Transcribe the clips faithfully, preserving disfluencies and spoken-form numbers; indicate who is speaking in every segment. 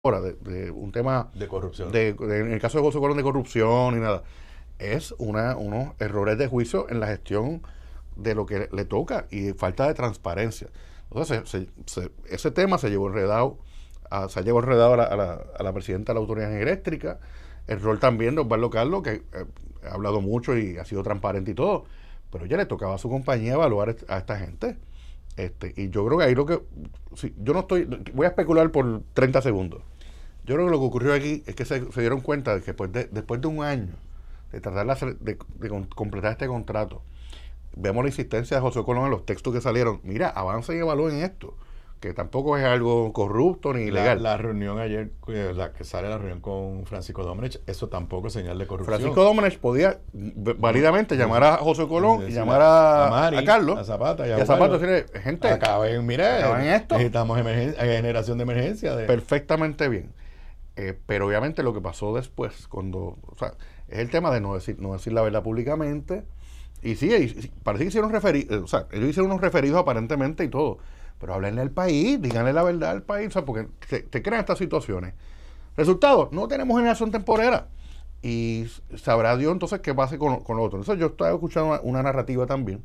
Speaker 1: ahora de, de un tema
Speaker 2: de corrupción.
Speaker 1: De, de, en el caso de José Colón de corrupción y nada, es una, unos errores de juicio en la gestión de lo que le toca y falta de transparencia. Entonces, se, se, ese tema se llevó enredado, a, se llevó enredado a la, a, la, a la presidenta de la Autoridad Eléctrica, el rol también de Osvaldo Carlos, que eh, ha hablado mucho y ha sido transparente y todo, pero ya le tocaba a su compañía evaluar a esta gente. Este, y yo creo que ahí lo que, si, yo no estoy, voy a especular por treinta segundos. Yo creo que lo que ocurrió aquí es que se, se dieron cuenta de que después de, después de un año de tratar de, de, de completar este contrato, vemos la insistencia de José Colón en los textos que salieron. Mira, avancen y evalúen esto, que tampoco es algo corrupto ni ilegal.
Speaker 2: La, la reunión ayer, la que sale la reunión con Francisco Domenech, eso tampoco es señal de corrupción.
Speaker 1: Francisco Domenech podía válidamente no, llamar a José Colón y llamar a,
Speaker 2: a, Mari,
Speaker 1: a Carlos,
Speaker 2: a Zapata y a,
Speaker 1: y a Zapata, decirle, gente,
Speaker 2: acaben, mira,
Speaker 1: acaben esto.
Speaker 2: Necesitamos generación de emergencia. De...
Speaker 1: Perfectamente bien. Eh, pero obviamente lo que pasó después, cuando, o sea, es el tema de no decir, no decir la verdad públicamente. Y sí, y, parece que hicieron referidos, o sea, ellos hicieron unos referidos aparentemente y todo. Pero háblenle al país, díganle la verdad al país, o sea, porque te, te crean estas situaciones. Resultado, no tenemos generación temporera. Y sabrá Dios entonces qué pase con, con lo otro. Entonces yo estaba escuchando una, una narrativa también.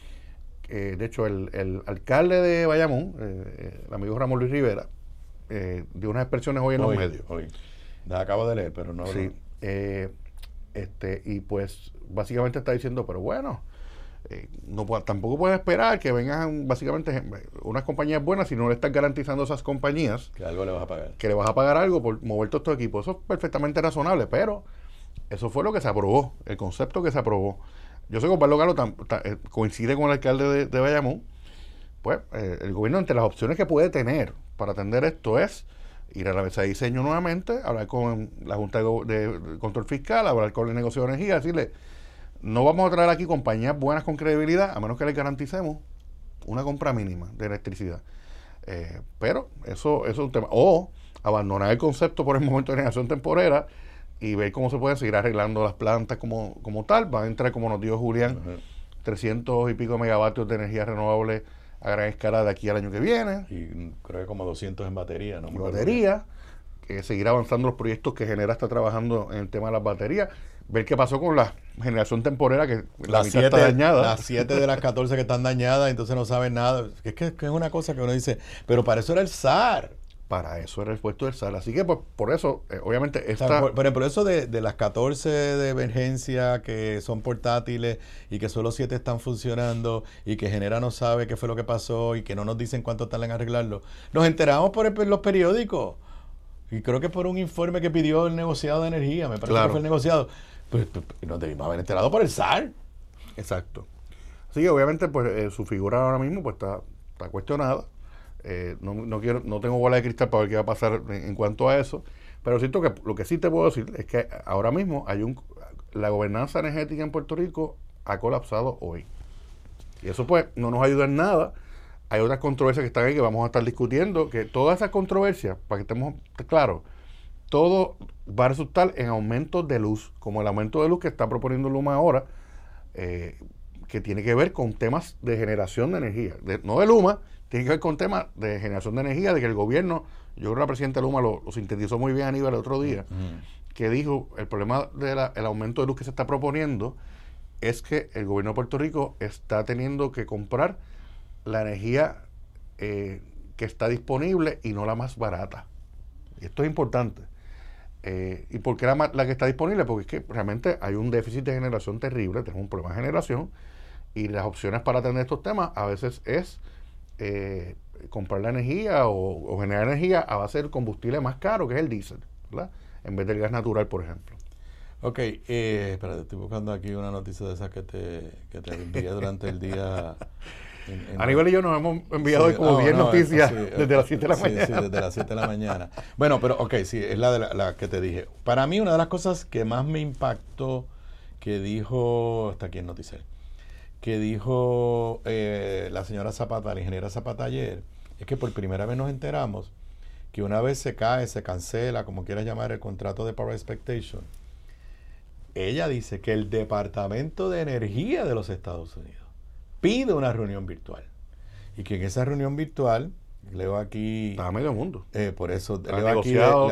Speaker 1: Eh, de hecho, el, el alcalde de Bayamón, eh, el amigo Ramón Luis Rivera, eh, dio unas expresiones hoy en
Speaker 2: hoy,
Speaker 1: los medios.
Speaker 2: Hoy. La acabo de leer, pero no.
Speaker 1: Sí.
Speaker 2: No.
Speaker 1: Eh, este, y pues básicamente está diciendo, pero bueno, Eh, no tampoco puedes esperar que vengan básicamente unas compañías buenas si no le estás garantizando a esas compañías
Speaker 2: que algo le vas a pagar,
Speaker 1: que le vas a pagar algo por mover todos estos equipos. Eso es perfectamente razonable, pero eso fue lo que se aprobó, el concepto que se aprobó. Yo sé que Osvaldo Galo tam, tam, coincide con el alcalde de, de Bayamón. Pues eh, el gobierno, entre las opciones que puede tener para atender esto, es ir a la mesa de diseño nuevamente, hablar con la Junta de, de, de Control Fiscal, hablar con el negocio de energía, decirle: no vamos a traer aquí compañías buenas con credibilidad a menos que les garanticemos una compra mínima de electricidad. Eh, pero eso, eso es un tema. O abandonar el concepto por el momento de generación temporera y ver cómo se pueden seguir arreglando las plantas como, como tal. Van a entrar, como nos dijo Julián, uh-huh. trescientos y pico megavatios de energía renovable a gran escala de aquí al año que viene.
Speaker 2: Y creo que como doscientos en batería, ¿no?
Speaker 1: En batería. Que seguir avanzando los proyectos que Genera está trabajando en el tema de las baterías. Ver qué pasó con la generación temporera, que la
Speaker 2: las
Speaker 1: mitad
Speaker 2: siete,
Speaker 1: está dañada.
Speaker 2: Las siete de las catorce que están dañadas, entonces no saben nada. Es que, que es una cosa que uno dice, pero para eso era el S A R.
Speaker 1: Para eso era el puesto del S A R. Así que pues, por eso, eh, obviamente, esta...
Speaker 2: O sea, por, pero por eso de, de las catorce de emergencia que son portátiles y que solo siete están funcionando y que Genera no sabe qué fue lo que pasó y que no nos dicen cuánto tardan en arreglarlo, nos enteramos por, el, por los periódicos. Y creo que por un informe que pidió el negociado de energía, me parece claro. que fue el negociado. Pues, pues nos debimos haber enterado por el S A R.
Speaker 1: Exacto. Así que obviamente pues eh, su figura ahora mismo pues está, está cuestionada. Eh, no, no quiero, no tengo bola de cristal para ver qué va a pasar en, en cuanto a eso. Pero siento que lo que sí te puedo decir es que ahora mismo hay un la gobernanza energética en Puerto Rico ha colapsado hoy. Y eso pues no nos ayuda en nada. Hay otras controversias que están ahí que vamos a estar discutiendo, que todas esas controversias, para que estemos claros, todo va a resultar en aumentos de luz, como el aumento de luz que está proponiendo Luma ahora, eh, que tiene que ver con temas de generación de energía. De, no de Luma, tiene que ver con temas de generación de energía, de que el gobierno, yo creo que la presidenta Luma lo, lo sintetizó muy bien a nivel el otro día, uh-huh. que dijo, el problema del aumento de luz que se está proponiendo es que el gobierno de Puerto Rico está teniendo que comprar la energía eh, que está disponible y no la más barata. Y esto es importante. Eh, ¿Y por qué la, la que está disponible? Porque es que realmente hay un déficit de generación terrible, tenemos un problema de generación, y las opciones para atender estos temas a veces es eh, comprar la energía o, o generar energía a base del combustible más caro, que es el diésel, ¿verdad? En vez del gas natural, por ejemplo.
Speaker 2: Ok, eh, espérate, estoy buscando aquí una noticia de esas que te, que te envié durante el día.
Speaker 1: En, en Aníbal y yo nos hemos enviado
Speaker 2: sí,
Speaker 1: hoy como diez no, noticias sí, desde las siete de la
Speaker 2: sí,
Speaker 1: mañana.
Speaker 2: Sí, desde las siete de la mañana. Bueno, pero ok, sí, es la, de la, la que te dije. Para mí, una de las cosas que más me impactó que dijo, está aquí en Noticel, que dijo eh, la señora Zapata, la ingeniera Zapata ayer, es que por primera vez nos enteramos que una vez se cae, se cancela, como quieras llamar, el contrato de Power Expectation, ella dice que el Departamento de Energía de los Estados Unidos pide una reunión virtual y que en esa reunión virtual Leo aquí...
Speaker 1: Estaba medio mundo.
Speaker 2: Eh, por eso,
Speaker 1: Estaba
Speaker 2: leo aquí...
Speaker 1: negociado.